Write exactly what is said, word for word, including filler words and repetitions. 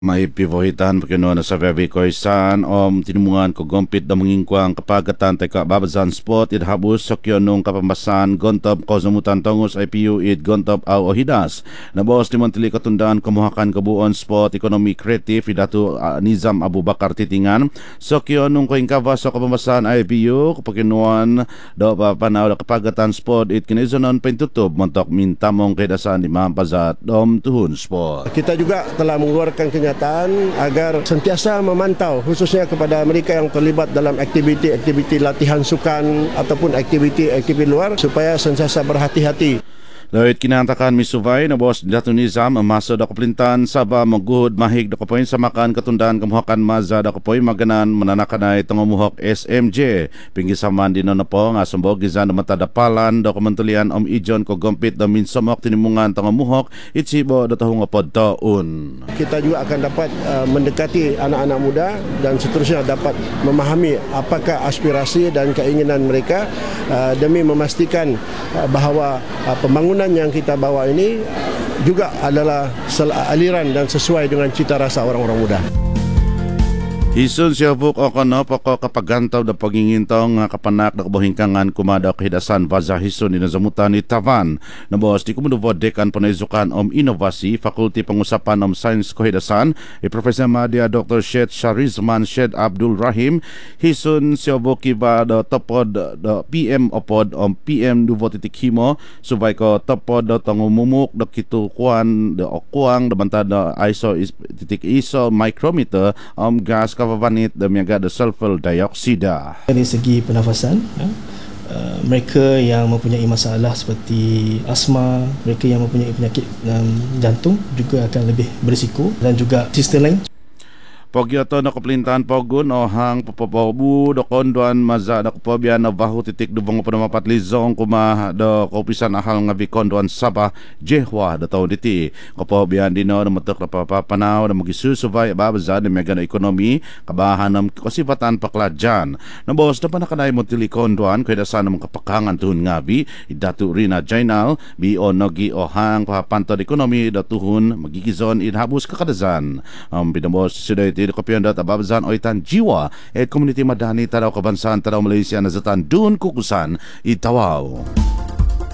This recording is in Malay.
May pivohitan pagkinuha na sa Vevikoysan om tinumungan ko gompit na mangingkwang kapagatan tay kababazan spot idhabos sa nung kapambasan gontob ko zamutan tongos I P U it gontob aw ohidas na boss ni Montili katundaan kamuhakan kabuon spot economy creative idatu uh, Nizam Abu Bakar titingan so nung ko ingkava sa kapambasan I P U kapakinuan do pa panaw kapagatan spot it kinizonon pintutob montok mintamong kedasan di mampazat dom tuhun spot. Kita juga telah mengeluarkan kenyataan agar sentiasa memantau khususnya kepada mereka yang terlibat dalam aktiviti-aktiviti latihan sukan ataupun aktiviti-aktiviti luar supaya sentiasa berhati-hati. Dahil kinantakan misuvay na boss Datu Nizam maso da kaplintan saba maguhod mahig da kapoy sa makan katundaan kamuhakan maza da kapoy maganan mananakanay tangumuhok S M J pinggisaman din na po nga sumbog gizan na matadapalan da kamantulian om ijon ko gompit da minsomok tinimungan tangumuhok itsibo da tahong apodtaon. Kita juga akan dapat uh, mendekati anak-anak muda dan seterusnya dapat memahami apakah aspirasi dan keinginan mereka uh, demi memastikan uh, bahawa uh, pembangunan yang kita bawa ini juga adalah aliran dan sesuai dengan cita rasa orang-orang muda. Hisun siya buk o kono poko kapagantaw da pagingintaw nga kapanak da kabuhingkangan kumada kahidasan vaza hisun inazamutan ni Tavan na boss di kumuduvo dekan panaizukan om inovasi fakulti pangusapan om science kahidasan e Professor Madia Doctor Syed Sharizman Syed Abdul Rahim hisun siya buk kiba da topod da P M opod om P M duvo titik himo subay ko topod da tangumumuk da kitukuan da okuang da bantad da I S O titik I S O micrometer om gas kapapanit demiaga da sulfur dioksida. Dari segi pernafasan, ya, uh, mereka yang mempunyai masalah seperti asma, mereka yang mempunyai penyakit um, jantung juga akan lebih berisiko dan juga sistem lain. Pagyato na kaplintan pogun o hang papapabu do konduan maza da kapabian na bahu titik dubong panamapat lizong kuma do kaupisan ahal nga bikonduan saba jehwa da taon diti kapabian dino na matuk na papapanaw na magisusubay babaza na mega na ekonomi kabahan ng kasipatan pakladyan na boss na panakanay mo tili konduan kaya dasan ng kapakangan tuhun ngabi idatu Rina Jainal bi o nogi o hang papapantod ekonomi da tuhun magigizon inhabos kakadazan ang um, binabos suday di kopyan dat ababzan oitan jiwa et community madani taraw kabansan taraw Malaysia na zatan dun kukusan itawaw.